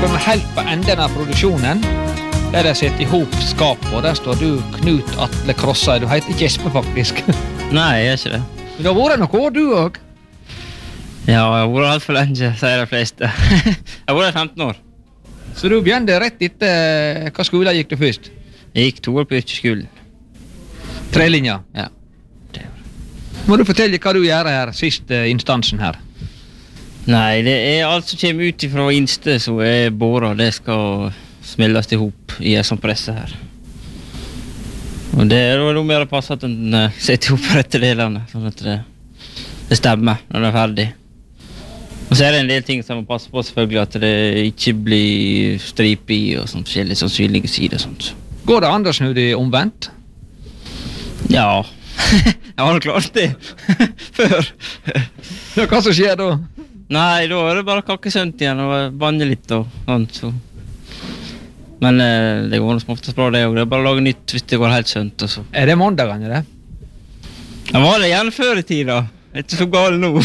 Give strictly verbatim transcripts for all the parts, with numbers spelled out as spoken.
kommet helt på enden av produksjonen, der jeg setter ihop skap, og der står du, Knut Atle Krossøy. Du heter ikke Espen, faktisk. Nei, jeg er ikke det. Men det har vært noe år, du også. Ja, jeg har vært alt for lenge, sier de fleste. Jeg har vært femten år. Så du begynte rett etter hva skole gikk du først? Jeg gikk to år på yrkesskolen. Trelinja? Ja. Må du fortelle hva du gjør her, siste instansen her? Nei, det er alt som kommer ut fra innste som er båret, det skal smeltes ihop i en sånn presse her. Og det er jo mer å passe at den uh, setter ihop rette delene, sånn at det, det stemmer når det er ferdig. Og så er det en del ting som må passe på selvfølgelig, at det ikke blir strip i og sånt forskjellige sånn synlige sider og sånt. Går det an å snu det omvendt? Ja, jeg har klart det før. Ja, hva som skjer da? Nei, da er det bare kakkesønt igjen og banne litt og sånt. Så. Men eh, det går noe som oftest bra det også. Det er bare å lage nytt hvis det går helt sønt. Og så. Er det mandagene det? Jeg var det gjerne før i tida. Det er ikke så galt nå.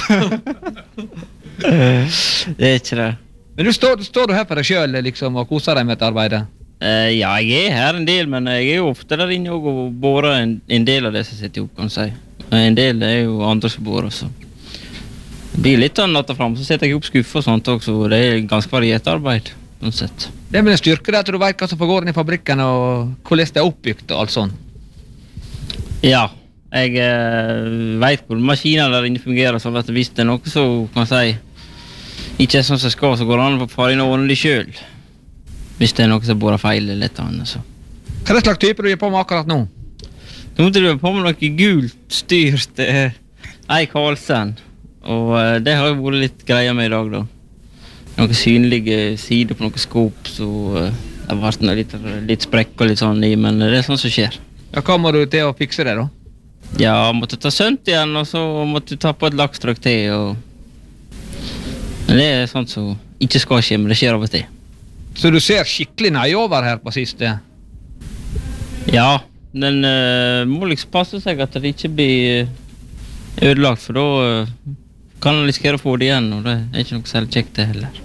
Det er ikke det. Men du står, står du her for deg selv liksom, og koser deg med et arbeid? Uh, ja, jeg er her en del, men jeg er jo ofte der inne og borer en, en del av det som sitter opp, kan jeg si. En del er jo andre som borer også. Det blir litt av natta frem, så setter jeg opp skuffer og sånt også, og det er ganske variert arbeid, sånn sett. Det er med en styrke det at du vet hva som foregår inn i fabrikken, og hvordan det er oppbyggt og alt sånn. Ja, jeg uh, vet hvor maskiner der inne fungerer, sånn at hvis det er noe så, kan jeg si, ikke er sånn som skal, så går det an å fare inn og ordne det selv. Hvis det er noe som borer feil eller et annet, så. Hva er det slags type du gjør på med akkurat nå? Nå måtte du gjøre på med noe gult styrt eh, Eik Halsen. Og eh, det har jo vært litt greier med i dag da. Noen synlige sider på noen skop, så eh, det har vært litt, litt sprekk og litt sånn i, men det er sånn som skjer. Ja, hva må du til å fikse det da? Ja, måtte ta sønt igjen, og så måtte du ta på et lakstrykk til, og... Men det er sånt som ikke skal skje, men det skjer av og til. Så du ser skikkelig nøye over her på siste? Ja, den uh, må liksom passe seg at det ikke blir ødelagt, for da uh, kan den risikere å få det igjen, og det er ikke noe særlig kjekt det heller.